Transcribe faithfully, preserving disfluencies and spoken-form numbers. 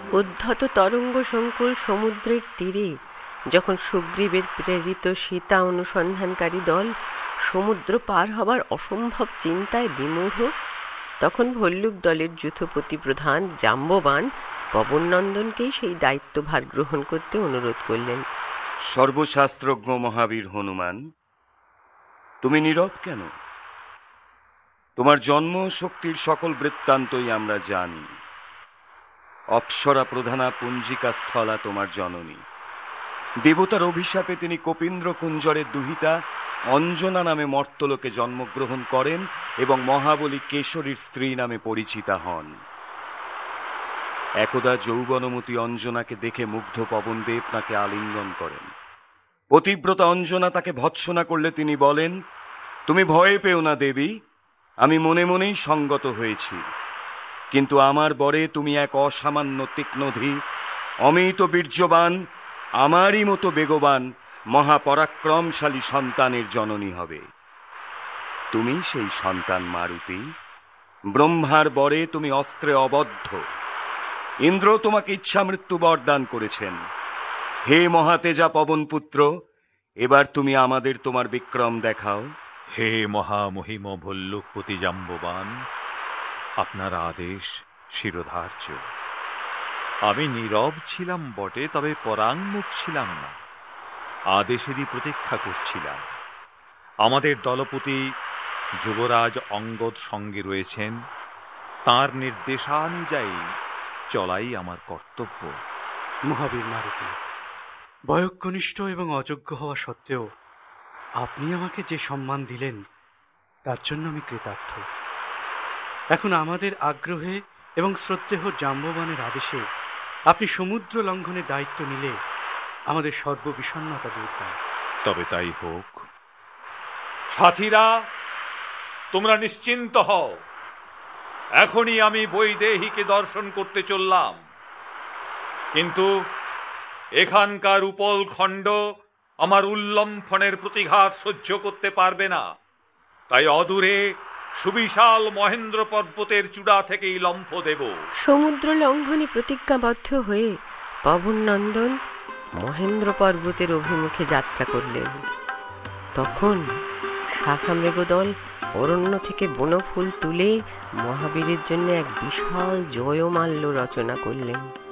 উদ্ধত তরঙ্গ সংকুল সমুদ্রের তীরে যখন সুগ্রীবের প্রেরিত সীতা অনুসন্ধানকারী দল সমুদ্র পার হবার অসম্ভব চিন্তায় বিমূঢ়, তখন ভল্লুক দলের যূথপতি প্রধান জাম্ববান পবননন্দনকেই সেই দায়িত্বভার গ্রহণ করতে অনুরোধ করলেন। সর্বশাস্ত্রজ্ঞ মহাবীর হনুমান, তুমি নীরব কেন? তোমার জন্ম শক্তির সকল বৃত্তান্তই আমরা জানি। অপ্সরা প্রধানা পুঞ্জিকা স্থলা তোমার জননী। দেবতার অভিশাপে তিনি কপীন্দ্র কুঞ্জরের দুহিতা অঞ্জনা নামে মর্তলোকে জন্মগ্রহণ করেন এবং মহাবলী কেশরীর স্ত্রী নামে পরিচিতা হন। একদা যৌবনমতী অঞ্জনাকে দেখে মুগ্ধ পবনদেব তাকে আলিঙ্গন করেন। পতিব্রতা অঞ্জনা তাকে ভৎসনা করলে তিনি বলেন, তুমি ভয় পেও না দেবী, আমি মনে মনেই সঙ্গত হয়েছি, কিন্তু আমার বরে তুমি এক অসামান্য তীক্ষ্ণধী, অমিত বীর্যবান, আমারই মতো বেগবান মহাপরাক্রমশালী সন্তানের জননী হবে। তুমি সেই সন্তান মারুতি। ব্রহ্মার বরে তুমি অস্ত্রে অবদ্ধ। ইন্দ্র তোমাকে ইচ্ছা মৃত্যু বরদান করেছেন। হে মহাতেজা পবনপুত্র, এবার তুমি আমাদের তোমার বিক্রম দেখাও। হে মহামহিম ভল্লুকপতি জাম্ববান, আপনার আদেশ শিরোধার্য। আমি নীরব ছিলাম বটে, তবে পরাঙ্মুখ ছিলাম না, আদেশেরই প্রতীক্ষা করছিলাম। আমাদের দলপতি যুবরাজ অঙ্গদ সঙ্গে রয়েছেন, তাঁর নির্দেশানুযায়ী চলাই আমার কর্তব্য। মহাবীর মারুতি, বয়োকনিষ্ঠ এবং অযোগ্য হওয়া সত্ত্বেও আপনি আমাকে যে সম্মান দিলেন তার জন্য আমি কৃতার্থ। এখন আমাদের আগ্রহে এবং শ্রদ্ধেয় জাম্ববানের আদেশে আপনি সমুদ্র লঙ্ঘনের দায়িত্ব নিলে আমাদের সর্ববিষণ্ণতা দূর হয়। তবে তাই হোক। সাথীরা, তোমরা নিশ্চিন্ত হও, এখনই আমি বৈদেহীকে দর্শন করতে চললাম। কিন্তু এখানকার উপল খণ্ড আমার উল্লম্ফনের প্রতিঘাত সহ্য করতে পারবে না, তাই অদূরে সুবিশাল মহেন্দ্র পর্বতের চূড়া থেকেই লম্ফ দেব। সমুদ্র লঙ্ঘনে প্রতিজ্ঞাবদ্ধ হয়ে পবননন্দন মহেন্দ্র পর্বতের অভিমুখে যাত্রা করলেন। তখন শাখামৃগদল অরণ্য থেকে বনফুল তুলে মহাবীরের জন্য এক বিশাল জয়মাল্য রচনা করলেন।